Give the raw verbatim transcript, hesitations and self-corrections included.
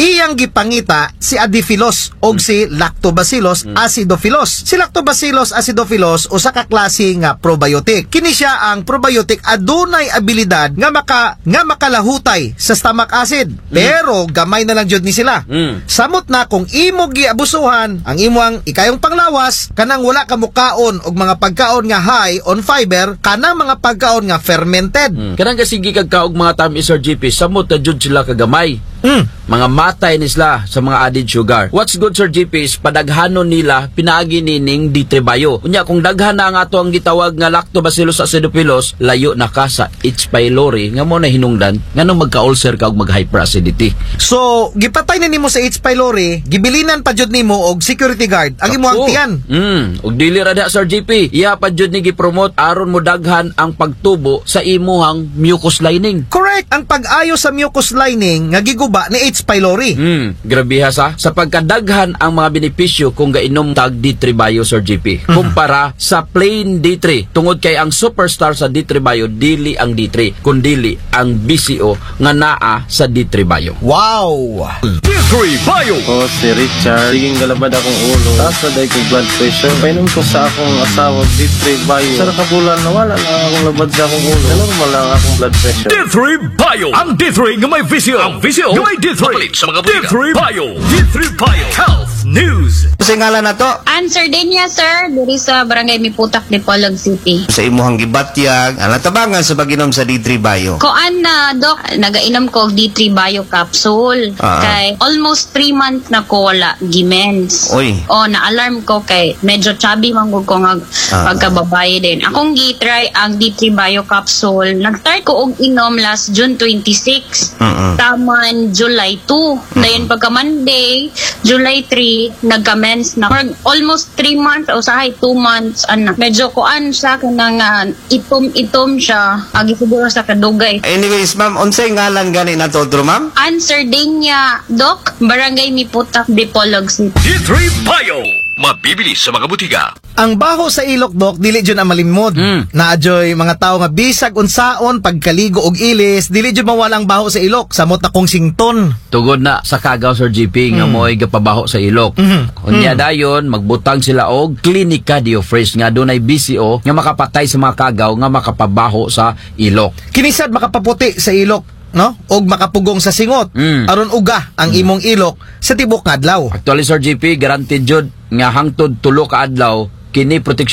iyang gipangita si Adiphilus og si Lactobacillus acidophilus. Si Lactobacillus acidophilus usa ka klase nga probiotic. Kini siya ang probiotic adunay abilidad nga maka nga makalahutay sa stomach acid. Pero gamay na lang jud ni sila. Mm. Samot na kung imo giabusuhan ang imong ikayong panglawas kanang wala ka mukaon og mga pagkaon nga high on fiber kanang mga pagkaon nga fermented. Mm. Kanang kasigi kag kaog mga tamis Sir G P, samot na jud sila kagamay. Mm. Mga matay ni sila sa mga added sugar. What's good Sir G P is padaghanon nila pinaagi nining D three bio. Unya kung daghan na nga ato ang gitawag nga Lactobacillus acidophilus, layo na ka sa H. pylori nga mo na hinungdan nganong magka-ulcer ka og mag-hyperacidity. So, gipatay na nimo sa H. pylori, gibilinan pa jud nimo og security guard ang imong tiyan. Mm, og dili ra da Sir G P. Iya pa jud ni gipromote aron mo daghan ang pagtubo sa imuhang mucus lining. Correct, ang pag-ayo sa mucus lining nga giguba ni H. pylori. Hmm, grabe ha sa sa pagkadaghan ang mga benepisyo kung gainom tag D three bio Sir G P kumpara sa plain D three. Tungod kay ang superstar sa D three bio dili ang D three kundili ang B C O nga naa sa D three bio. Wow! D three bio. Oh, si Richard. Siging galabad akong ulo. Taas na dahil kong blood pressure. Painom ko sa akong asawa D three bio. Sa nakabulan na wala na akong labad sa akong ulo. Normal lang akong blood pressure. D three bio. Ang D three nga may visio. Ang visio nga may D three. Sa mga D three bio. D three bio. Health News. Sa ngalan na to, Answer din niya, sir. Diri sa Barangay Miputak, Dipolog City. sa imuhang gibatyag, ang natabangan sa pag-inom sa D three bio. Koan na, Dok, nagainom ko og D three Bio Capsule. Ah. Kay almost three months na ko wala gimens. Oy. O, na-alarm ko kay medyo chubby man gud ko nga Ah. pagkababae din. Akong gitry ang D three Bio Capsule. Nag-start ko og inom last June twenty-six. Mm-mm. Taman July two. Dayon pagka Monday, July three, nagka-mens na. For almost three months o sahay two months, ana. Medyo kuan sa akin nga nga itom-itom siya. Agi siguro sa kadugay. Anyways, ma'am, unsay ngalan gani na to, ma'am? Answer din niya, Doc, Barangay Miputak, Dipolog City. D three bio. Mabibili sa mga butika. ang baho sa ilok, Dok, dili dyan ang malimod. Mm. Naadyoy mga tao nga bisag unsaon pagkaligo og ilis, dili dyan mawalang baho sa ilok, samot na kong sington. Tugod na sa Kagaw, Sir G P, nga Mm. mo'y gapabaho sa ilok. Mhm. Unya Mm. dayon, magbutang sila og Clinica Diofresh nga dunay B C O nga makapatay sa mga kagaw nga makapabaho sa ilok. Kinisad makapaputi sa ilok, no? Og makapugong sa singot. Mm. Aron uga ang imong ilok sa tibok nga adlaw. Actually, Sir G P, guaranteed jud nga hangtod tulo ka adlaw kini proteksyon